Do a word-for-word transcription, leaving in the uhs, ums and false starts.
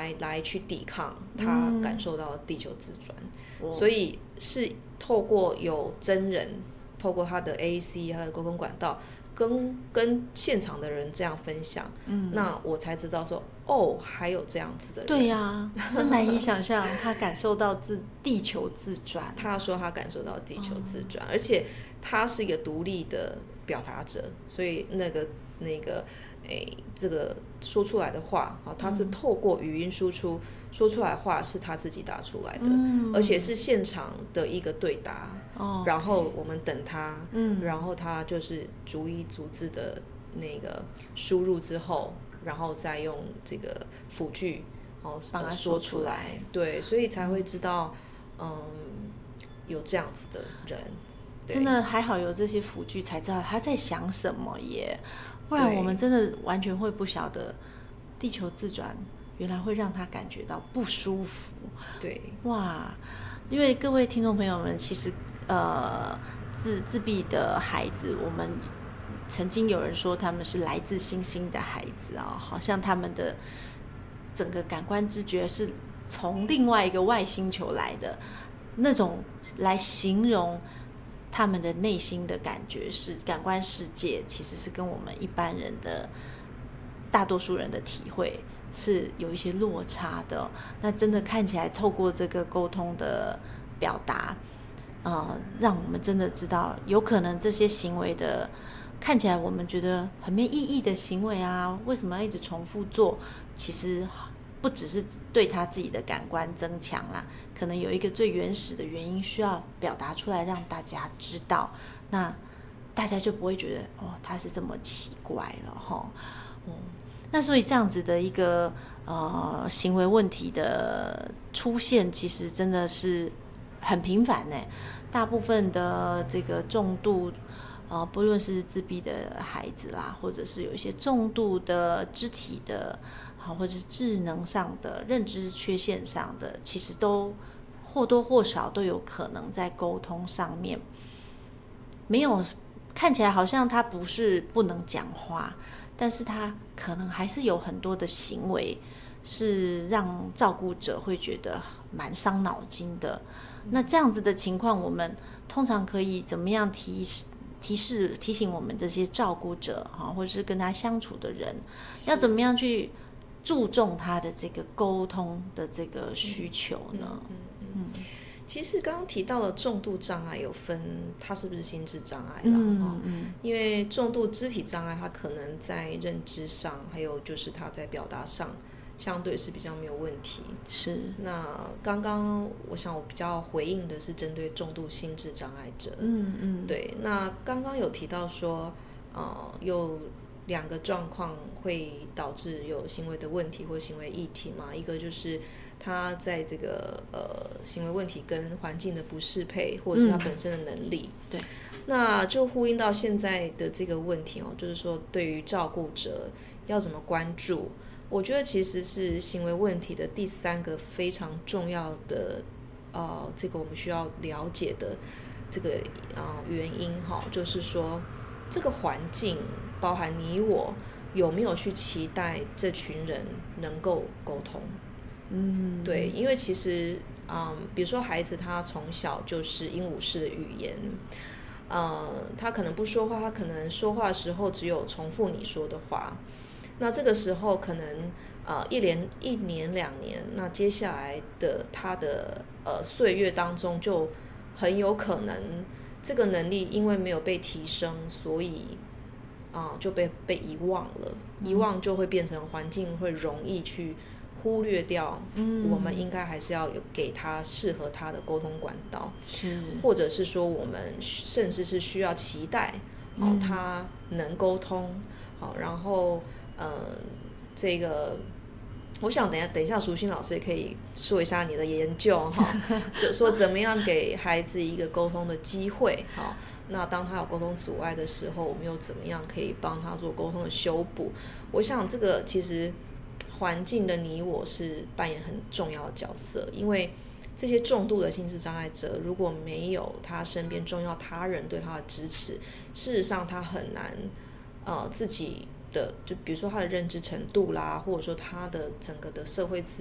来来去抵抗他感受到的地球自转、 嗯、 所以是透过有真人，透过他的 A A C 他的沟通管道跟跟现场的人这样分享、嗯、那我才知道说哦还有这样子的人。 对呀、啊，真难以想象他感受到自地球自转。 他说他感受到地球自转、嗯、而且他是一个独立的表达者，所以那个那个诶这个说出来的话他是透过语音输出、嗯、说出来的话是他自己打出来的、嗯、而且是现场的一个对答、哦、然后我们等他、嗯、然后他就是逐一逐字的那个输入之后，然后再用这个辅句哦把它说出来。 对，所以才会知道嗯有这样子的人。 真的还好有这些辅具才知道他在想什么耶，不然我们真的完全会不晓得地球自转原来会让他感觉到不舒服。 对， 哇，因为各位听众朋友们，其实呃自自闭的孩子，我们曾经有人说他们是来自星星的孩子啊、哦，好像他们的整个感官知觉是从另外一个外星球来的那种，来形容他们的内心的感觉是感官世界，其实是跟我们一般人的大多数人的体会是有一些落差的。那真的看起来透过这个沟通的表达，呃，让我们真的知道有可能这些行为的看起来我们觉得很没意义的行为啊，为什么要一直重复做，其实不只是对他自己的感官增强啦，可能有一个最原始的原因需要表达出来让大家知道，那大家就不会觉得哦他是这么奇怪了齁、嗯、那所以这样子的一个呃行为问题的出现其实真的是很频繁耶，大部分的这个重度呃不论是自闭的孩子啦，或者是有一些重度的肢体的好，或者是智能上的认知缺陷上的，其实都或多或少都有可能在沟通上面没有，看起来好像他不是不能讲话，但是他可能还是有很多的行为是让照顾者会觉得蛮伤脑筋的。那这样子的情况，我们通常可以怎么样提示提示提醒我们这些照顾者或者是跟他相处的人，要怎么样去注重他的这个沟通的这个需求呢？嗯嗯嗯嗯、其实刚刚提到的重度障碍有分，它是不是心智障碍啦？ 嗯嗯、 因为重度肢体障碍，它可能在认知上，还有就是他在表达上，相对是比较没有问题。 是。 那刚刚我想我比较回应的是针对重度心智障碍者。 嗯嗯。 对，那刚刚有提到说，呃，有两个状况会导致有行为的问题或行为议题嘛，一个就是他在这个呃行为问题跟环境的不适配，或者是他本身的能力、 嗯、对， 那就呼应到现在的这个问题哦，就是说对于照顾者要怎么关注，我觉得其实是行为问题的第三个非常重要的呃这个我们需要了解的这个呃原因哈，就是说这个环境包含你我有没有去期待这群人能够沟通。 嗯， 对，因为其实嗯，比如说孩子他从小就是鹦鹉式的语言，呃，他可能不说话，他可能说话的时候只有重复你说的话，那这个时候可能呃一连一年两年，那接下来的他的呃岁月当中就很有可能这个能力因为没有被提升，所以啊、呃、就被被遗忘了，遗忘就会变成环境会容易去忽略掉，嗯，我们应该还是要有给他适合他的沟通管道， 是，或者是说我们甚至是需要期待，哦，嗯、他能沟通，好，然后呃，这个我想等一下等一下淑馨老师也可以说一下你的研究哈，就说怎么样给孩子一个沟通的机会，好，那当他有沟通阻碍的时候，我们又怎么样可以帮他做沟通的修补？我想这个其实环境的你我是扮演很重要的角色，因为这些重度的心智障碍者如果没有他身边重要他人对他的支持，事实上他很难呃自己的就比如说他的认知程度啦，或者说他的整个的社会资